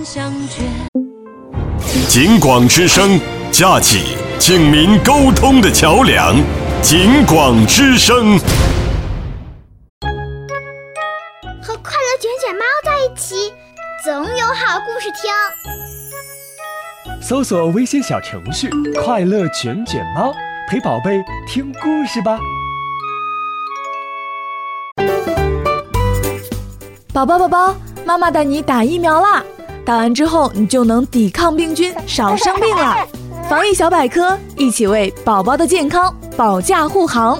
警广之声，架起警民沟通的桥梁。警广之声， 和快乐卷卷猫在一起，总有好故事听。 搜索微信小程序“快乐卷卷猫”，陪宝贝听故事吧。 宝宝，妈妈带你打疫苗啦！打完之后，你就能抵抗病菌，少生病了。防疫小百科，一起为宝宝的健康保驾护航。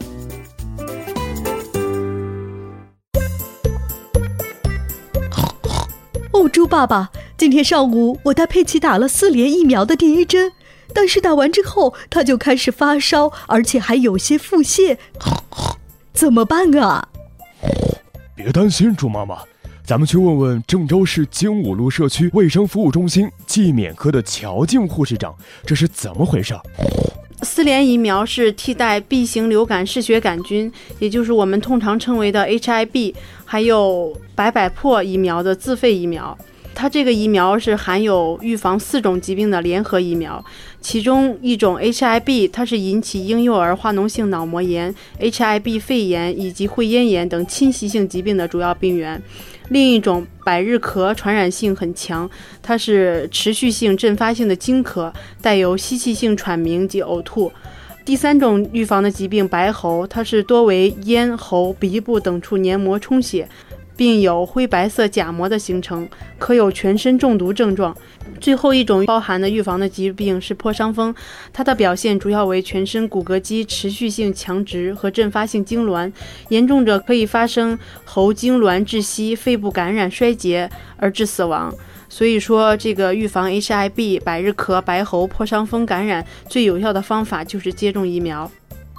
哦，猪爸爸，今天上午我带佩奇打了4联疫苗的第1针，但是打完之后他就开始发烧，而且还有些腹泻，怎么办啊？ 别担心，猪妈妈，咱们去问问郑州市精武路社区卫生服务中心季免科的乔静护士长，这是怎么回事 ？4联疫苗是替代 B 型流感嗜血杆菌，也就是我们通常称为的 HIB， 还有白百破疫苗的自费疫苗。它这个疫苗是含有预防4种疾病的联合疫苗，其中一种 HIB 它是引起婴幼儿化脓性脑膜炎、HIB 肺炎以及会咽炎等侵袭性疾病的主要病源。另一种百日咳传染性很强，它是持续性阵发性的惊咳，带有吸气性喘鸣及呕吐。第3种预防的疾病白喉，它是多为咽、喉、鼻部等处黏膜充血，并有灰白色假膜的形成，可有全身中毒症状。最后一种包含的预防的疾病是破伤风，它的表现主要为全身骨骼肌持续性强直和阵发性痉挛，严重者可以发生喉痉挛窒息、肺部感染衰竭而致死亡。所以说，这个预防 HIB、百日咳、白喉、破伤风感染最有效的方法就是接种疫苗。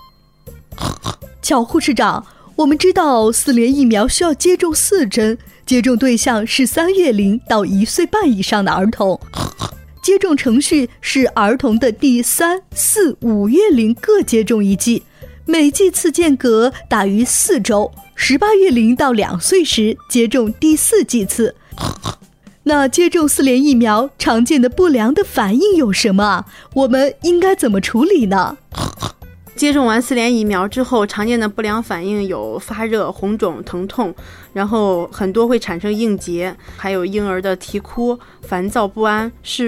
乔护士长，我们知道4联疫苗需要接种4针，接种对象是3月龄到1岁半以上的儿童。接种程序是儿童的第3、4、5月龄各接种1剂，每剂次间隔大于4周，18月龄到2岁时接种第4剂次。那接种4联疫苗常见的不良的反应有什么啊？我们应该怎么处理呢？ 接种完4联疫苗之后，常见的不良反应有发热、红肿、疼痛，然后很多会产生硬结，还有婴儿的啼哭、烦躁不安、嗜